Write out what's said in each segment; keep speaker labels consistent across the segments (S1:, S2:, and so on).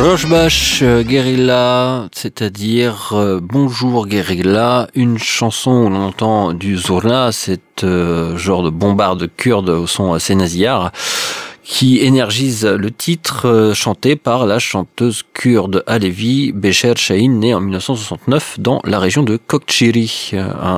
S1: Rojbash Guerilla, c'est-à-dire Bonjour Guerilla, une chanson où l'on entend du Zurna, c'est genre de bombarde kurde au son assez nasillard, qui énergise le titre chanté par la chanteuse kurde Alevi Becher Shahin, née en 1969 dans la région de Kochgiri,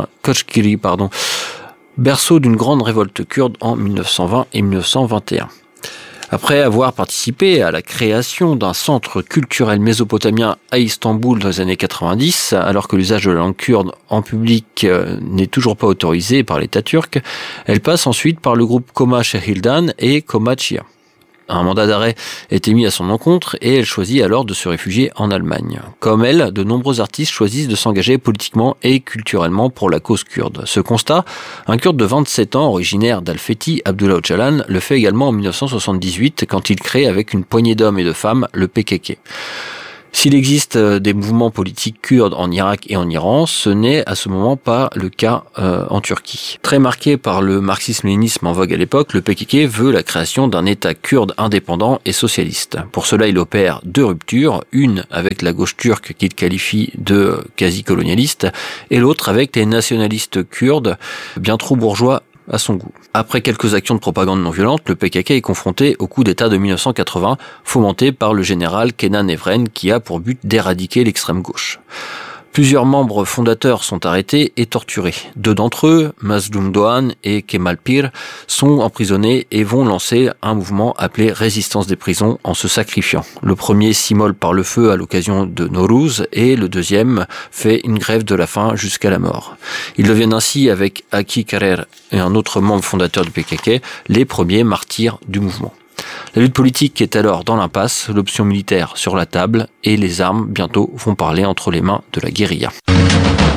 S1: berceau d'une grande révolte kurde en 1920 et 1921. Après avoir participé à la création d'un centre culturel mésopotamien à Istanbul dans les années 90, alors que l'usage de la langue kurde en public n'est toujours pas autorisé par l'État turc, elle passe ensuite par le groupe Koma Şehir'den et Koma Chia. Un mandat d'arrêt est émis à son encontre et elle choisit alors de se réfugier en Allemagne. Comme elle, de nombreux artistes choisissent de s'engager politiquement et culturellement pour la cause kurde. Ce constat, un Kurde de 27 ans, originaire d'Al-Fethi, Abdullah Öcalan, le fait également en 1978 quand il crée avec une poignée d'hommes et de femmes le PKK. S'il existe des mouvements politiques kurdes en Irak et en Iran, ce n'est à ce moment pas le cas en Turquie. Très marqué par le marxisme-léninisme en vogue à l'époque, le PKK veut la création d'un État kurde indépendant et socialiste. Pour cela, il opère deux ruptures, une avec la gauche turque qu'il qualifie de quasi-colonialiste, et l'autre avec les nationalistes kurdes, bien trop bourgeois à son goût. Après quelques actions de propagande non violente, le PKK est confronté au coup d'État de 1980, fomenté par le général Kenan Evren, qui a pour but d'éradiquer l'extrême gauche. Plusieurs membres fondateurs sont arrêtés et torturés. Deux d'entre eux, Mazlum Doğan et Kemal Pir, sont emprisonnés et vont lancer un mouvement appelé Résistance des prisons en se sacrifiant. Le premier s'immole par le feu à l'occasion de Nowruz et le deuxième fait une grève de la faim jusqu'à la mort. Ils deviennent ainsi, avec Aki Karer et un autre membre fondateur du PKK, les premiers martyrs du mouvement. La lutte politique est alors dans l'impasse, l'option militaire sur la table et les armes bientôt vont parler entre les mains de la guérilla.